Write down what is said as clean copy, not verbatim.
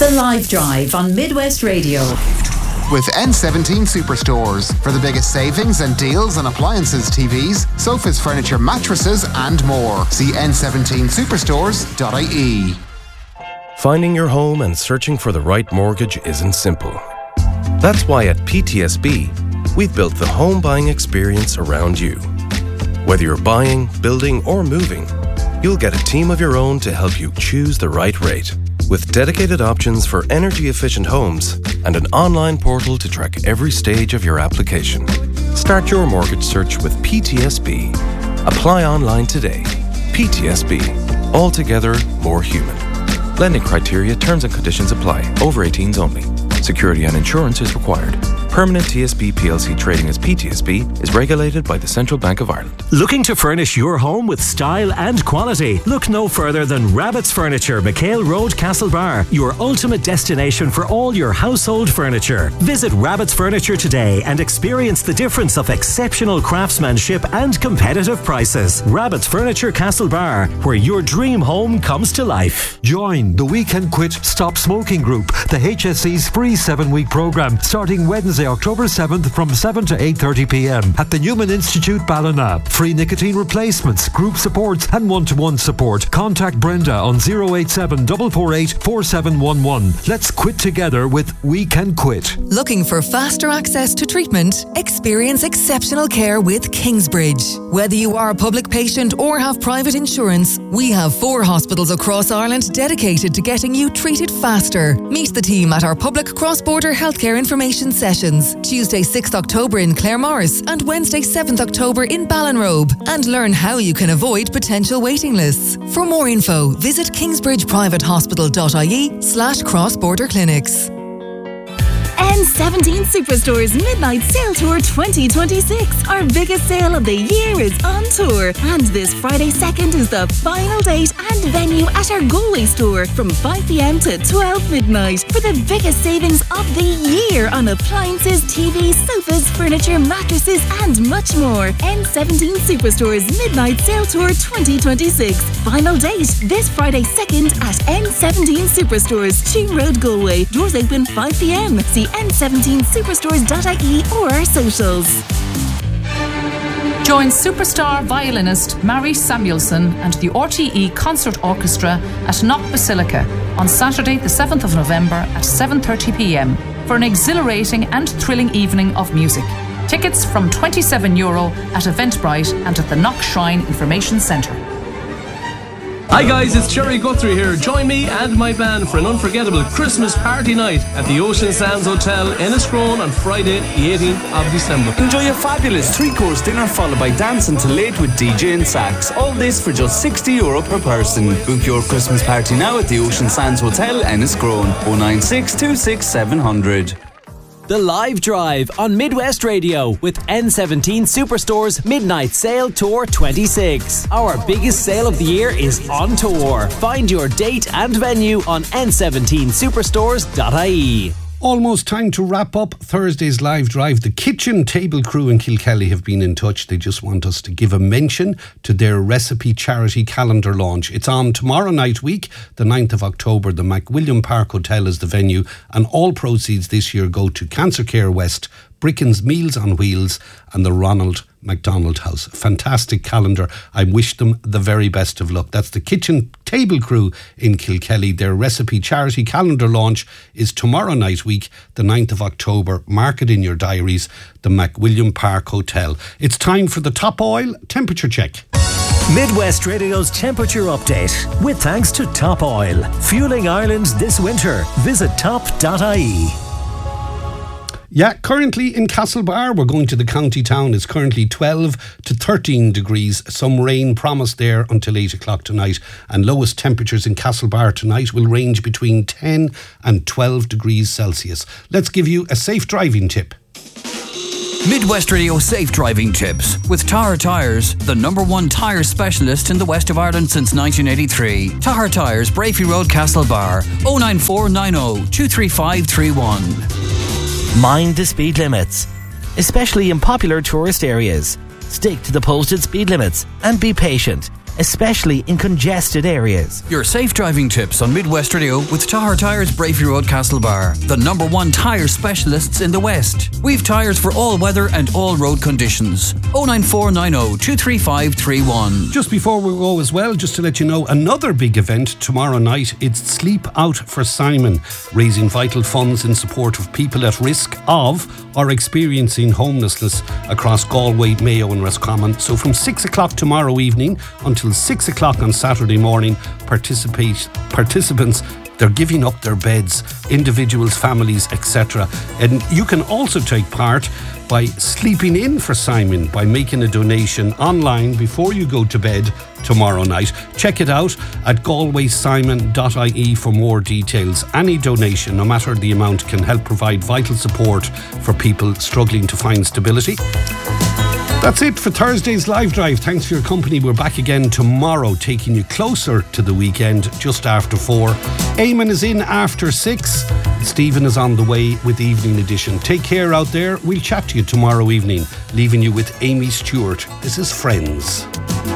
The Live Drive on Midwest Radio. With N17 Superstores for the biggest savings and deals on appliances, TVs, sofas, furniture, mattresses and more. See n17superstores.ie. Finding your home and searching for the right mortgage isn't simple. That's why at PTSB, we've built the home buying experience around you. Whether you're buying, building or moving, you'll get a team of your own to help you choose the right rate. With dedicated options for energy-efficient homes and an online portal to track every stage of your application. Start your mortgage search with PTSB. Apply online today. PTSB. Altogether more human. Lending criteria, terms and conditions apply. Over 18s only. Security and insurance is required. Permanent TSB PLC trading as PTSB is regulated by the Central Bank of Ireland. Looking to furnish your home with style and quality? Look no further than Rabbit's Furniture, McHale Road, Castlebar, your ultimate destination for all your household furniture. Visit Rabbit's Furniture today and experience the difference of exceptional craftsmanship and competitive prices. Rabbit's Furniture, Castlebar, where your dream home comes to life. Join the We Can Quit Stop Smoking Group, the HSE's free 7-week programme, starting Wednesday, October 7th from 7 to 8:30pm at the Newman Institute, Ballina. Free nicotine replacements, group supports and one-to-one support. Contact Brenda on 087 448 4711. Let's quit together with We Can Quit. Looking for faster access to treatment? Experience exceptional care with Kingsbridge. Whether you are a public patient or have private insurance, we have 4 hospitals across Ireland dedicated to getting you treated faster. Meet the team at our public cross-border healthcare information sessions, Tuesday 6th October in Claremorris and Wednesday 7th October in Ballinrobe, and learn how you can avoid potential waiting lists. For more info, visit kingsbridgeprivatehospital.ie/cross-border clinics. N17 Superstore's Midnight Sale Tour 2026. Our biggest sale of the year is on tour. And this Friday 2nd is the final date and venue at our Galway store from 5pm to 12 midnight for the biggest savings of the year on appliances, TVs, sofas, furniture, mattresses and much more. N17 Superstore's Midnight Sale Tour 2026. Final date this Friday 2nd at N17 Superstores, Tuam Road, Galway. Doors open 5pm. See n17superstores.ie or our socials. Join superstar violinist Mary Samuelson and the RTE Concert Orchestra at Knock Basilica on Saturday the 7th of November at 7:30pm for an exhilarating and thrilling evening of music. Tickets from €27 at Eventbrite and at the Knock Shrine Information Centre. Hi guys, it's Jerry Guthrie here. Join me and my band for an unforgettable Christmas party night at the Ocean Sands Hotel, Enniscrone on Friday the 18th of December. Enjoy a fabulous 3-course dinner followed by dance until late with DJ and sax. All this for just €60 per person. Book your Christmas party now at the Ocean Sands Hotel, Enniscrone. 096 26 700. The Live Drive on Midwest Radio with N17 Superstore's Midnight Sale Tour 26. Our biggest sale of the year is on tour. Find your date and venue on n17superstores.ie. Almost time to wrap up Thursday's Live Drive. The Kitchen Table crew in Kilkelly have been in touch. They just want us to give a mention to their recipe charity calendar launch. It's on tomorrow night week, the 9th of October. The McWilliam Park Hotel is the venue, and all proceeds this year go to Cancer Care West, Bricken's Meals on Wheels and the Ronald McDonald House. Fantastic calendar. I wish them the very best of luck. That's the Kitchen Table crew in Kilkelly. Their recipe charity calendar launch is tomorrow night week, the 9th of October. Mark it in your diaries, the McWilliam Park Hotel. It's time for the Top Oil temperature check. Midwest Radio's temperature update with thanks to Top Oil. Fueling Ireland this winter. Visit top.ie. Yeah, currently in Castlebar, we're going to the county town. It's currently 12 to 13 degrees. Some rain promised there until 8 o'clock tonight. And lowest temperatures in Castlebar tonight will range between 10 and 12 degrees Celsius. Let's give you a safe driving tip. Midwest Radio safe driving tips with Tahar Tyres, the #1 tyre specialist in the west of Ireland since 1983. Tahar Tyres, Brafey Road, Castlebar, 09490 23531. Mind the speed limits, especially in popular tourist areas. Stick to the posted speed limits and be patient. especially in congested areas. Your safe driving tips on Midwest Radio with Tahar Tyres, Bravery Road, Castlebar, the #1 tyre specialists in the West. We've tyres for all weather and all road conditions. 09490 235 31. Just before we go as well, just to let you know, another big event tomorrow night. It's Sleep Out for Simon, raising vital funds in support of people at risk of or experiencing homelessness across Galway, Mayo and Roscommon. So from 6 o'clock tomorrow evening until 6 o'clock on Saturday morning, participants, they're giving up their beds, individuals, families, etc. And you can also take part by sleeping in for Simon by making a donation online before you go to bed tomorrow night. Check it out at galwaysimon.ie for more details. Any donation, no matter the amount, can help provide vital support for people struggling to find stability. That's it for Thursday's Live Drive. Thanks for your company. We're back again tomorrow, taking you closer to the weekend, just after 4. Eamon is in after 6. Stephen is on the way with the evening edition. Take care out there. We'll chat to you tomorrow evening, leaving you with Amy Stewart. This is Friends.